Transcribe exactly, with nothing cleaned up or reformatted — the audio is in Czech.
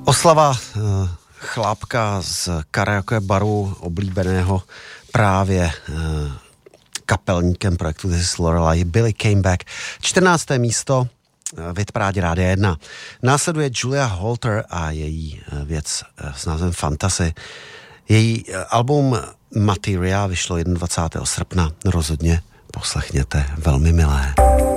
Oslava chlápka z karaoke baru oblíbeného právě kapelníkem projektu This is Lorelai, Billy Came Back. čtrnácté místo v hitparádě Rádia jedna. Následuje Julia Holter a její věc s názvem Fantasy. Její album Materia vyšlo dvacátého prvního srpna. Rozhodně poslechněte, velmi milé.